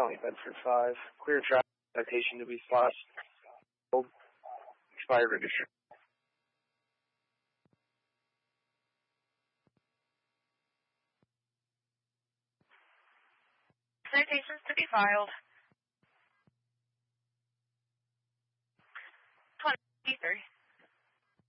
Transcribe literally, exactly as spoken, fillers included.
County, Bedford five. Clear traffic, citation to be spot. Expired register. Citations to be filed. twenty-three.